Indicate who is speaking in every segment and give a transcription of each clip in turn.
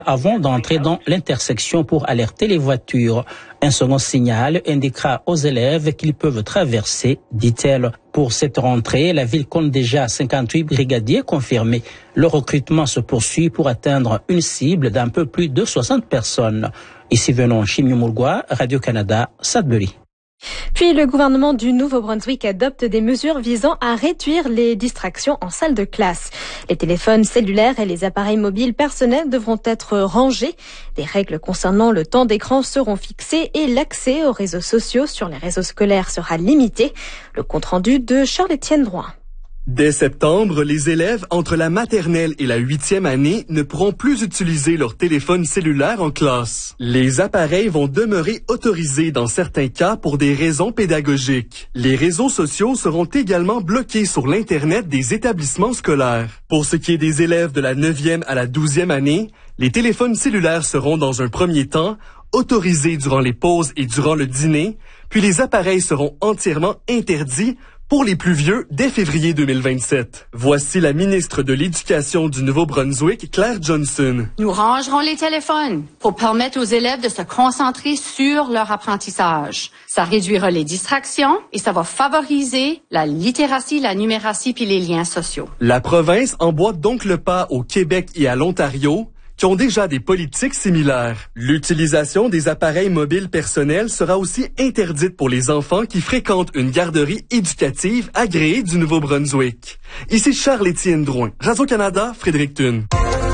Speaker 1: avant d'entrer dans l'intersection pour alerter les voitures. Un second signal indiquera aux élèves qu'ils peuvent traverser, dit-elle. Pour cette rentrée, la ville compte déjà 58 brigadiers confirmés. Le recrutement se poursuit pour atteindre une cible d'un peu plus de 60 personnes. Ici venons Chimio-Mourgoua, Radio-Canada, Sudbury.
Speaker 2: Puis le gouvernement du Nouveau-Brunswick adopte des mesures visant à réduire les distractions en salle de classe. Les téléphones cellulaires et les appareils mobiles personnels devront être rangés. Des règles concernant le temps d'écran seront fixées et l'accès aux réseaux sociaux sur les réseaux scolaires sera limité. Le compte-rendu de Charles-Étienne Drouin.
Speaker 3: Dès septembre, les élèves entre la maternelle et la 8e année ne pourront plus utiliser leur téléphone cellulaire en classe. Les appareils vont demeurer autorisés dans certains cas pour des raisons pédagogiques. Les réseaux sociaux seront également bloqués sur l'Internet des établissements scolaires. Pour ce qui est des élèves de la 9e à la 12e année, les téléphones cellulaires seront dans un premier temps autorisés durant les pauses et durant le dîner, puis les appareils seront entièrement interdits pour les plus vieux dès février 2027. Voici la ministre de l'Éducation du Nouveau-Brunswick, Claire Johnson.
Speaker 4: Nous rangerons les téléphones pour permettre aux élèves de se concentrer sur leur apprentissage. Ça réduira les distractions et ça va favoriser la littératie, la numératie puis les liens sociaux.
Speaker 3: La province emboîte donc le pas au Québec et à l'Ontario, qui ont déjà des politiques similaires. L'utilisation des appareils mobiles personnels sera aussi interdite pour les enfants qui fréquentent une garderie éducative agréée du Nouveau-Brunswick. Ici Charles-Étienne Drouin, Radio-Canada, Fredericton.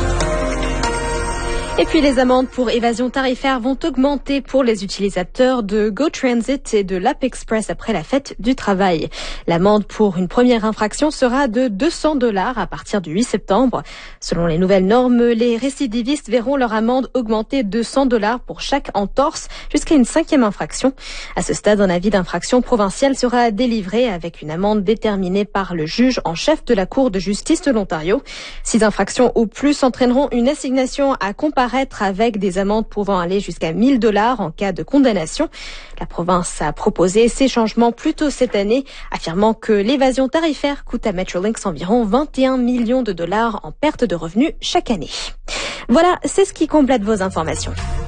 Speaker 2: Et puis les amendes pour évasion tarifaire vont augmenter pour les utilisateurs de GoTransit et de l'App Express après la fête du travail. L'amende pour une première infraction sera de $200 à partir du 8 septembre. Selon les nouvelles normes, les récidivistes verront leur amende augmenter de $100 pour chaque entorse jusqu'à une 5e infraction. À ce stade, un avis d'infraction provincial sera délivré avec une amende déterminée par le juge en chef de la Cour de justice de l'Ontario. 6 infractions ou plus entraîneront une assignation à comparaître avec des amendes pouvant aller jusqu'à $1,000 en cas de condamnation. La province a proposé ces changements plus tôt cette année, affirmant que l'évasion tarifaire coûte à Metrolinx environ $21 millions en perte de revenus chaque année. Voilà, c'est ce qui complète vos informations.